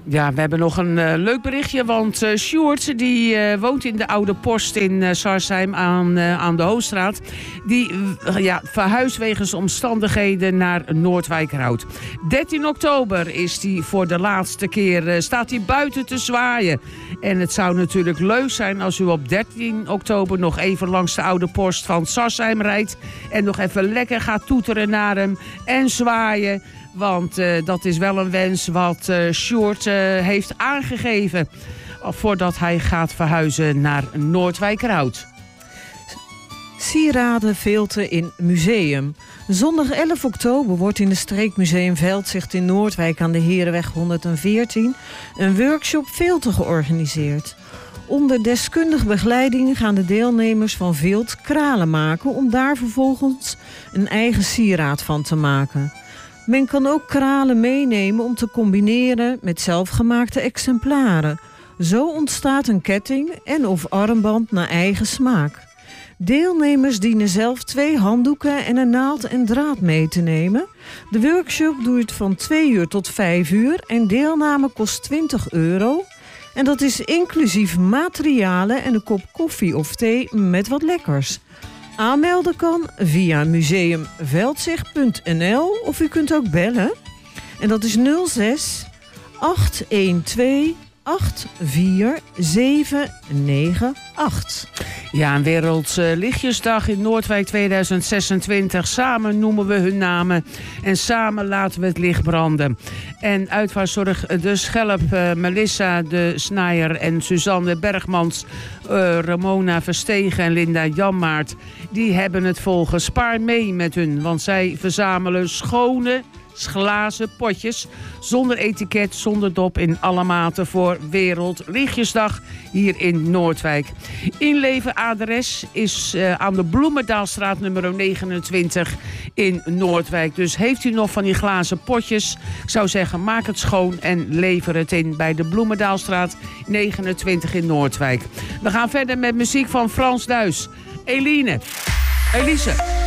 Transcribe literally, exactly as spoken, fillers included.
Ja, we hebben nog een uh, leuk berichtje, want uh, Sjoerd, die uh, woont in de Oude Post in uh, Sarsheim aan, uh, aan de Hoogstraat. Die uh, ja, verhuist wegens omstandigheden naar Noordwijkerhout. dertien oktober is die voor de laatste keer, uh, staat hij buiten te zwaaien. En het zou natuurlijk leuk zijn als u op dertien oktober nog even langs de Oude Post van Sarsheim rijdt. En nog even lekker gaat toeteren naar hem en zwaaien. Want uh, dat is wel een wens wat uh, Sjoerd uh, heeft aangegeven voordat hij gaat verhuizen naar Noordwijkerhout. Sieraden Veelte in museum. Zondag elf oktober wordt in de Streekmuseum Veldzicht in Noordwijk aan de Herenweg honderdveertien een workshop Veelte georganiseerd. Onder deskundige begeleiding gaan de deelnemers van Veelt kralen maken om daar vervolgens een eigen sieraad van te maken. Men kan ook kralen meenemen om te combineren met zelfgemaakte exemplaren. Zo ontstaat een ketting en of armband naar eigen smaak. Deelnemers dienen zelf twee handdoeken en een naald en draad mee te nemen. De workshop duurt van twee uur tot vijf uur en deelname kost twintig euro. En dat is inclusief materialen en een kop koffie of thee met wat lekkers. Aanmelden kan via museum veldzicht punt n l of u kunt ook bellen. En dat is nul zes acht een twee acht vier zeven negen acht. Ja, een Wereldlichtjesdag in Noordwijk tweeduizend zesentwintig. Samen noemen we hun namen en samen laten we het licht branden. En uitvaartzorg De Schelp, uh, Melissa de Snaaier en Suzanne Bergmans, uh, Ramona Verstegen en Linda Janmaart, die hebben het volgen. Spaar mee met hun, want zij verzamelen schone glazen potjes zonder etiket, zonder dop, in alle maten voor Wereldlichtjesdag hier in Noordwijk. Inleveradres is uh, aan de Bloemendaalstraat nummer negenentwintig in Noordwijk. Dus heeft u nog van die glazen potjes, ik zou zeggen maak het schoon en lever het in bij de Bloemendaalstraat negenentwintig in Noordwijk. We gaan verder met muziek van Frans Duis. Eline, Elise.